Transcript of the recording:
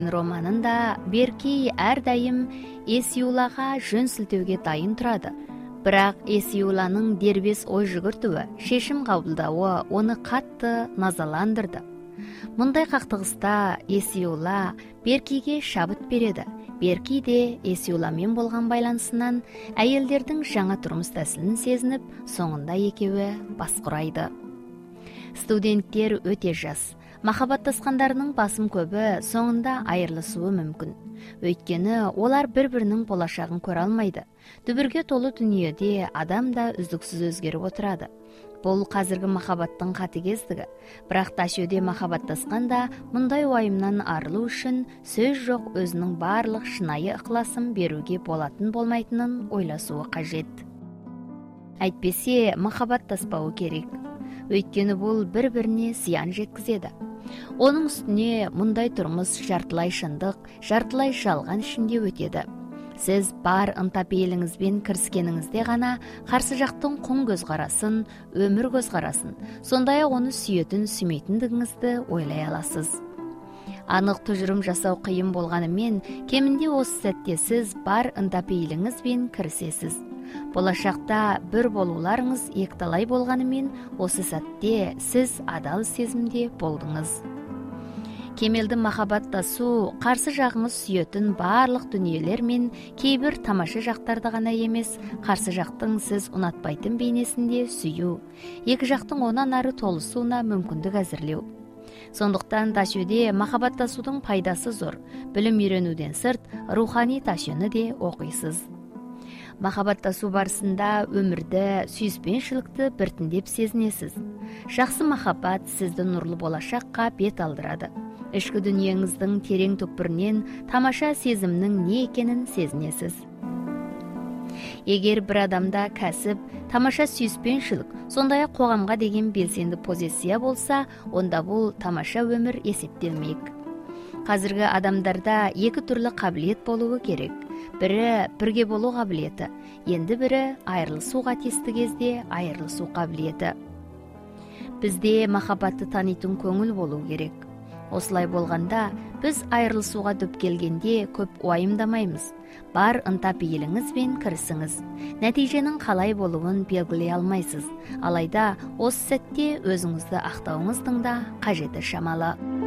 романында Берки әрдайым Эсиулаға жөн сілтеуге дайын тұрады. Бірақ Эсиуланың дербес ой жүгіртуі, шешім қабылдауы оны қатты назаландырды. Мұндай қақтығыста Эсиула Беркиге шабыт береді. Берки де Эсиуламен болған байланысынан әйелдердің жаңа тұрмыс тәсілін сезініп, соңында екеуі бас құрайды. Студенттер өте жас. Махаббаттасқандарының басым көбі соңында айырылысуы мүмкін. Өйткені олар бір-бірінің болашағын көре алмайды. Дүбірге толы дүниеде адам да үздіксіз өзгеріп отырады. Бұл қазіргі махаббаттың қатыгездігі. Бірақ Ташиоде махаббаттасқанда мұндай уайымнан арылу үшін сөз жоқ өзінің барлық шынайы ықыласын беруге болатын болмайтынын ойласуы қажет. Әйтпесе махаббаттаспауы керек. Өйткені бұл бір-біріне зиян жеткізеді. Оның үстіне мұндай тұрмыс жартылай шындық, жартылай жалған ішінде өтеді. Сіз бар ынта-пейіліңізбен кіріскеніңізде ғана қарсы жақтың құн көзқарасын, өмір көзқарасын, сондай-ақ оны сүйетін, сүймейтіндігіңізді ойлай аласыз. Анық тұжырым жасау қиын болғанымен, кемінде осы сәтте сіз бар ынта-пейіліңізбен кірісесіз. Болашақта бір болуларыңыз екталай болғанымен, осы сәтте сіз адал сезімде болдыңыз. Кемелді махаббаттасу қарсы жағыңыз сүйетін барлық дүниелер мен кейбір тамаша жақтарды ғана емес, қарсы жақтың сіз ұнатпайтын бейнесінде сүю, екі жақтың онан ары толысуына мүмкіндік әзірлеу. Сондықтан Ташиоде махаббаттасудың пайдасы зор. Білім үйренуден сырт, рухани Ташионы де оқисыз. Махаббаттасу барысында өмірді, сүйіспеншілікті біртіндеп сезінесіз. Жақсы махаббат сізді нұрлы болашаққа бет алдырады. Ішкі дүниеңіздің терең түкпірінен тамаша сезімнің не екенін сезінесіз. Егер бір адамда кәсіп, тамаша сүйіспеншілік, сондай-ақ қоғамға деген белсенді позиция болса, онда бұл тамаша өмір есептелмек. Қазіргі адамдарда екі түрлі қабілет болуы керек. Бірі бірге болу қабілеті, енді бірі айырылысуға тиісті кезде айырылысу қабілеті. Бізде махаббатты танитын көңіл болу керек. Осылай болғанда, біз айырылысуға дөп келгенде көп уайымдамаймыз. Бар ынта-пейіліңізбен кірісіңіз. Нәтиженің қалай болуын белгілей алмайсыз. Алайда, осы сәтте өзіңізді ақтауыңыздың да қажеті шамалы.